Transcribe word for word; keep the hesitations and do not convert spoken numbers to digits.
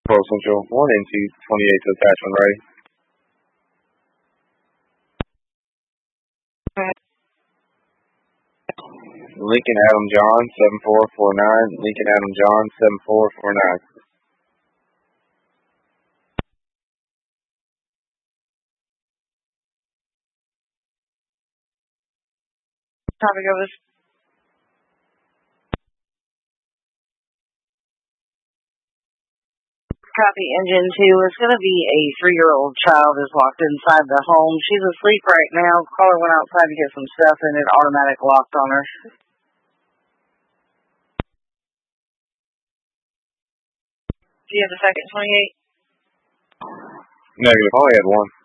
Pearl Central, one N two twenty-eight to attachment ready. Lincoln Adam John, seven four four nine. Lincoln Adam John, seven four four nine. Copy, go this. Copy, engine two. It's going to be a three-year-old child is locked inside the home. She's asleep right now. Caller went outside to get some stuff and it automatic locked on her. Do you have the second twenty-eight? Negative. I only had one.